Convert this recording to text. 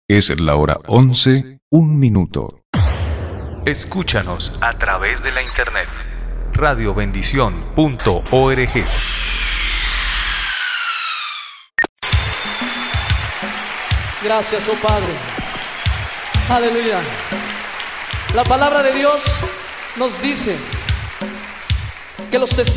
Es la hora 11, 1 minuto. Escúchanos a través de la internet. radiobendición.org. Gracias, oh Padre. Aleluya. La palabra de Dios nos dice que los testigos